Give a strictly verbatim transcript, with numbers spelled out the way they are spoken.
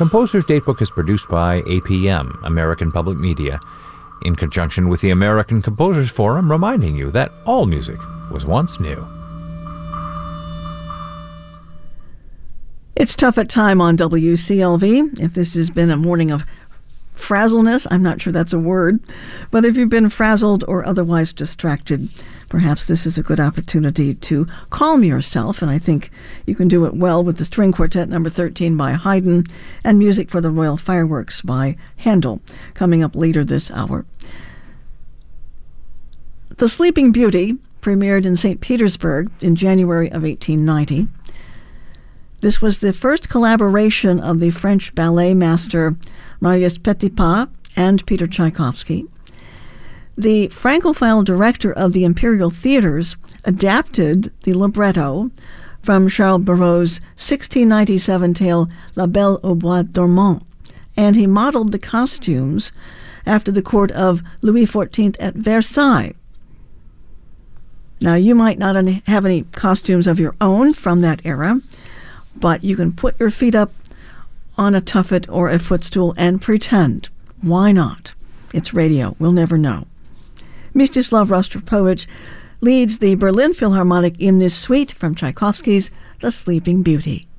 Composer's Datebook is produced by A P M, American Public Media, in conjunction with the American Composers Forum, reminding you that all music was once new. It's Tough at Time on W C L V. If this has been a morning of frazzleness, I'm not sure that's a word, but if you've been frazzled or otherwise distracted, perhaps this is a good opportunity to calm yourself, and I think you can do it well with the String Quartet number thirteen by Haydn and Music for the Royal Fireworks by Handel, coming up later this hour. The Sleeping Beauty premiered in Saint Petersburg in January of eighteen ninety. This was the first collaboration of the French ballet master Marius Petipa and Peter Tchaikovsky. The Francophile director of the Imperial Theaters adapted the libretto from Charles Barrot's sixteen ninety-seven tale La Belle au Bois Dormant, and he modeled the costumes after the court of Louis the fourteenth at Versailles. Now, you might not have any costumes of your own from that era, but you can put your feet up on a tuffet or a footstool and pretend. Why not? It's radio. We'll never know. Mstislav Rostropovich leads the Berlin Philharmonic in this suite from Tchaikovsky's The Sleeping Beauty.